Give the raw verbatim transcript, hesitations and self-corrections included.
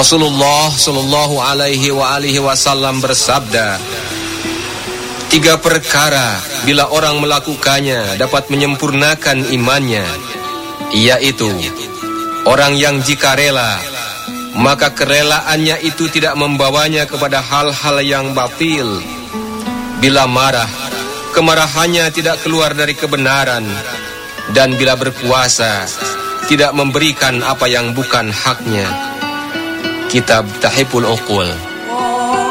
Rasulullah sallallahu alaihi wa alihi wasallam bersabda, tiga perkara bila orang melakukannya dapat menyempurnakan imannya, yaitu orang yang jika rela, maka kerelaannya itu tidak membawanya kepada hal-hal yang batil. Bila marah, kemarahannya tidak keluar dari kebenaran. Dan bila berpuasa, tidak memberikan apa yang bukan haknya. Kitab Tahiful Uqul.